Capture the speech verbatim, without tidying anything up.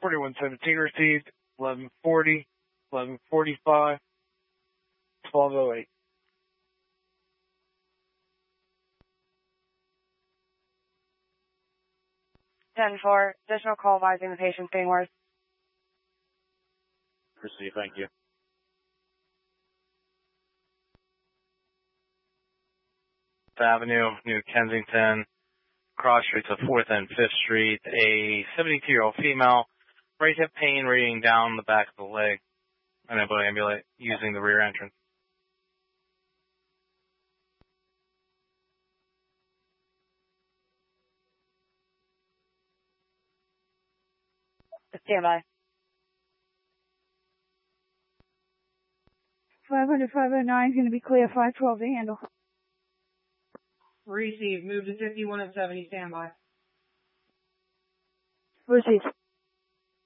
forty-one seventeen received, eleven forty, eleven forty-five, twelve oh eight. ten four, additional call advising the patient being worse. Proceed, thank you. Avenue, New Kensington, cross streets of fourth and fifth Street, a seventy-two-year-old female, right hip pain radiating down the back of the leg, unable to ambulate using the rear entrance. Stand by. five hundred, five oh nine is going to be clear, five twelve to handle. Receive. Move to fifty-one and seventy. Stand by. Receive.